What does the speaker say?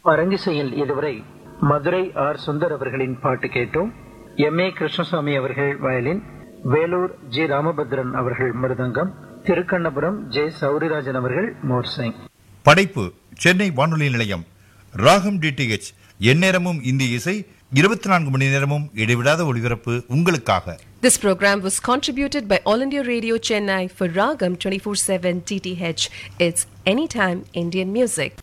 அரங்கிசையில் இதுவரை மதுரை ஆர் சுந்தர் அவர்களின் பாட்டு கேட்டோம். எம்.ஏ. கிருஷ்ணசாமி அவர்கள் வயலின், வேலூர் ஜி. ராமபத்ரன் அவர்கள் மிருதங்கம், திருக்கண்ணபுரம் ஜே. சௌரிராஜன் அவர்கள் மோர்சிங். படைப்பு சென்னை வானொலி நிலையம். ராகம் டிடிஎச், எந்நேரமும் இந்திய இசை, 24 மணி நேரமும் இடைவிடாத ஒளிபரப்பு உங்களுக்காக. This program was contributed by All India Radio Chennai for Ragam 24/7 TTH. It's anytime Indian music.